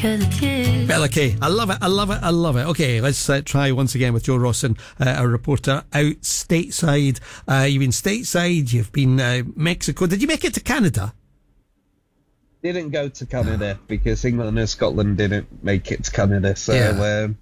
Bella Kay. I love it. I love it. I love it. Okay, let's try once again with Joe Rawson, our reporter out stateside. You've been stateside. You've been Mexico. Did you make it to Canada? Didn't go to Canada because England and Scotland didn't make it to Canada. So,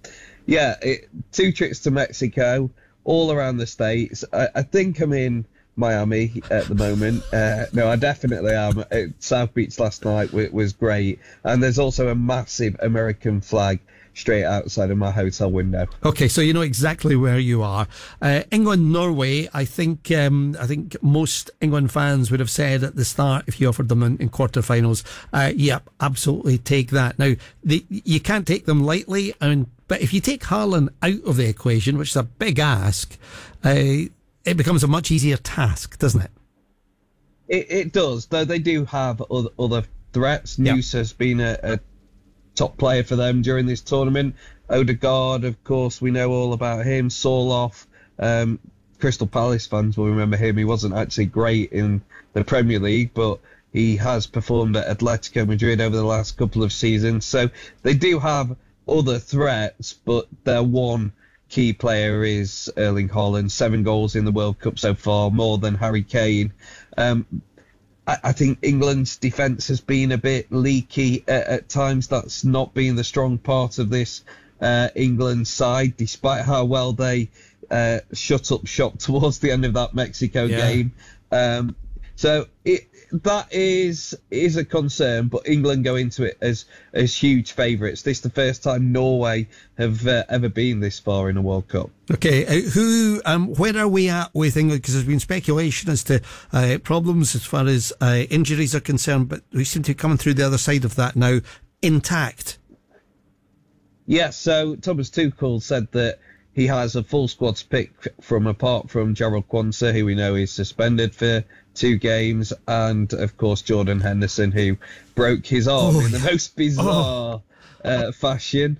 two trips to Mexico, all around the States. I think I'm in Miami at the moment. No, I definitely am. South Beach last night was great. And there's also a massive American flag straight outside of my hotel window. Okay, so you know exactly where you are. England-Norway, I think most England fans would have said at the start, if you offered them in quarterfinals, yep, absolutely take that. Now, you can't take them lightly, but if you take Haaland out of the equation, which is a big ask, it becomes a much easier task, doesn't it? It does, though they do have other threats. Noose has been a top player for them during this tournament. Odegaard, of course, we know all about him. Sorloth, Crystal Palace fans will remember him. He wasn't actually great in the Premier League, but he has performed at Atletico Madrid over the last couple of seasons. So they do have other threats, but their one key player is Erling Haaland. 7 goals in the World Cup so far, more than Harry Kane. I think England's defence has been a bit leaky at times. That's not been the strong part of this England side, despite how well they shut up shop towards the end of that Mexico game. So that is a concern, but England go into it as huge favourites. This is the first time Norway have ever been this far in a World Cup. Okay, where are we at with England? Because there's been speculation as to problems as far as injuries are concerned, but we seem to be coming through the other side of that now intact. Yes, so Thomas Tuchel said that he has a full squad to pick from, apart from Jarrell Quansah, who we know is suspended for 2 games, and of course Jordan Henderson, who broke his arm in the most bizarre fashion.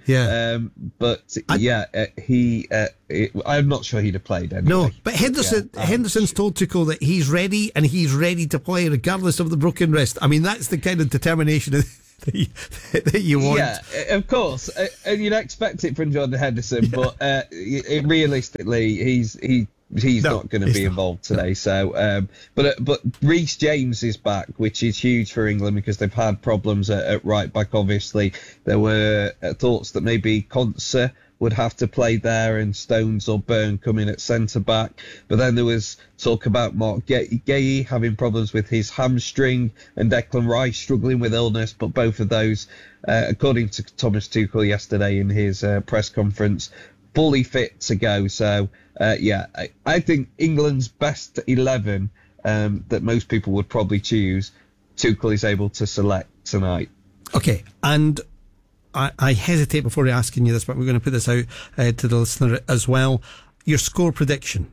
I'm not sure he'd have played anyway. No, but Henderson's told Tuchel that he's ready, and he's ready to play regardless of the broken wrist. I mean, that's the kind of determination that you want. Yeah, of course, and you'd expect it from Jordan Henderson, but realistically, he's not going to be involved today. So, but Reece James is back, which is huge for England because they've had problems at right back. Obviously, there were thoughts that maybe Konsa would have to play there and Stones or Byrne coming at centre back. But then there was talk about Mark Guéhi having problems with his hamstring and Declan Rice struggling with illness. But both of those, according to Thomas Tuchel yesterday in his press conference, fully fit to go. So, I think England's best 11 that most people would probably choose, Tuchel is able to select tonight. Okay, and I hesitate before asking you this, but we're going to put this out to the listener as well. Your score prediction?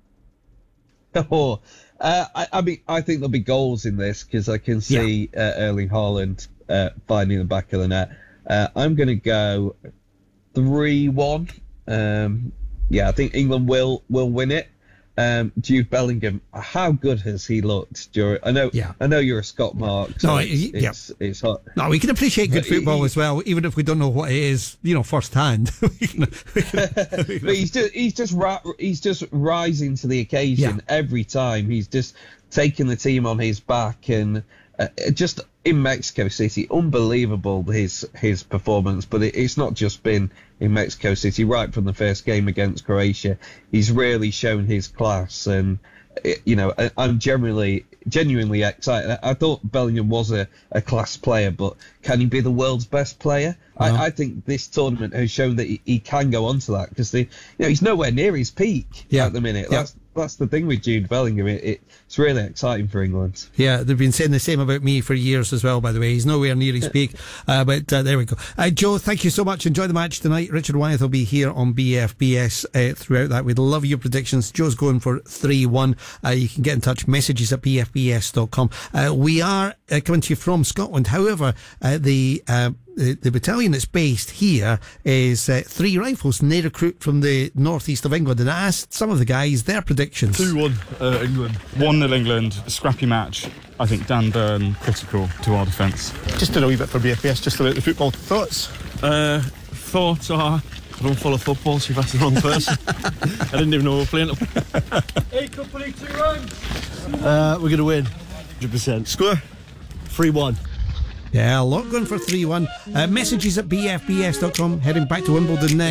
I mean, I think there'll be goals in this because I can see Erling Haaland finding the back of the net. I'm going to go 3-1. I think England will win it. Jude Bellingham, how good has he looked during? I know you're a Scott Mark. So it's hot. No, we can appreciate good football as well, even if we don't know what it is, first hand. But he's just rising to the occasion every time. He's just taking the team on his back, and just in Mexico City, unbelievable his performance. But it's not just been in Mexico City. Right from the first game against Croatia, he's really shown his class, and I'm genuinely excited. I thought Bellingham was a class player, but can he be the world's best player? No. I think this tournament has shown that he can go on to that, because he's nowhere near his peak at the minute. That's the thing with Jude Bellingham. It's really exciting for England. Yeah, they've been saying the same about me for years as well, by the way. He's nowhere near his peak. But there we go. Joe, thank you so much. Enjoy the match tonight. Richard Wyeth will be here on BFBS throughout that. We'd love your predictions. Joe's going for 3-1. You can get in touch. Messages at bfbs.com. We are coming to you from Scotland. However, the the battalion that's based here is 3 Rifles, and they recruit from the northeast of England. And I asked some of the guys their predictions. 2-1 England. 1-0 England. A scrappy match. I think Dan Burn critical to our defence. Just did a wee bit for BFBS, just about the football. Thoughts? Thoughts are, I don't follow football, so you've asked the wrong person. I didn't even know we were playing. Hey, company, 2 runs. We're going to win. 100%. Score? 3-1. Yeah, a lot going for 3-1. Messages at bfbs.com. Heading back to Wimbledon next.